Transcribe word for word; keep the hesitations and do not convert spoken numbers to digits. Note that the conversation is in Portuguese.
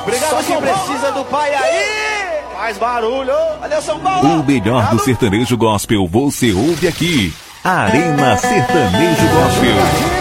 Obrigado, Só São que Paulo. precisa do pai aí. Faz barulho. Valeu, São Paulo. O melhor do sertanejo gospel você ouve aqui. Arena Sertanejo Gospel.